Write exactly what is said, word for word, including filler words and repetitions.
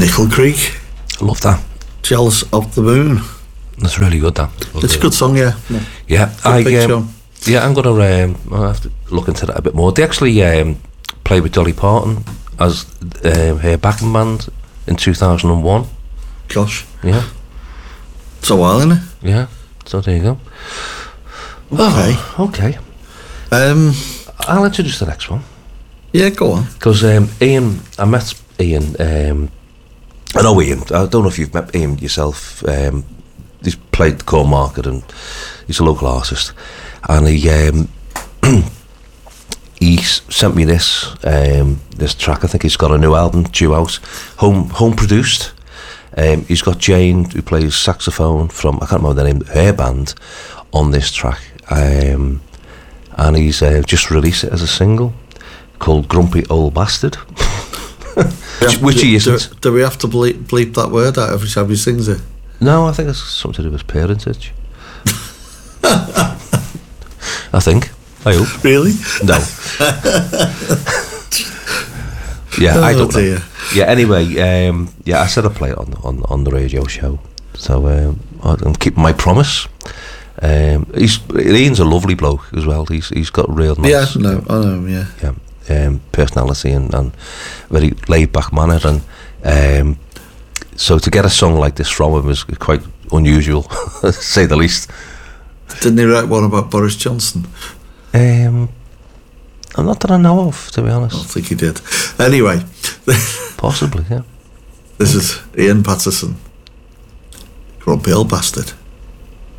Nickel Creek. I love that. Jealous of the Moon. That's really good, that. It's a good song, yeah. Yeah, Good I, picture. um, yeah, I'm going to um, I'll have to look into that a bit more. They actually um, played with Dolly Parton as um, her backing band in two thousand one. Gosh. Yeah. It's a while, isn't it? Yeah, so there you go. Okay. Oh, okay. Um, I'll introduce the next one. yeah, go on. Because um, Ian, I met Ian, um, I know Ian, I don't know if you've met Ian yourself. Um, he's played the Core Market and he's a local artist. And he um, he s- sent me this um, this track. I think he's got a new album due out, home home produced. Um, he's got Jane, who plays saxophone from, I can't remember the name, her band, on this track. Um, and he's uh, just released it as a single called Grumpy Old Bastard. which, which do, he do, isn't. do we have to bleep, bleep that word out every time he sings it? No, I think it's something to do with parentage. I think. I hope. Really? No. Yeah, Oh, I don't dear. know. Yeah, anyway, um, yeah, I said I'd play it on, on, on the radio show. So um, I'm keeping my promise. Um, he's Ian's a lovely bloke as well. He's he's got real nice, Yeah, no, I know, yeah. yeah, um, personality and, and very laid back manner, and um, so to get a song like this from him is quite unusual, to say the least. Didn't he write one about Boris Johnson? Um, not that I know of, to be I don't honest. think he did. Anyway, Possibly, yeah. this is Ian Patterson. Grumpy Old Bastard.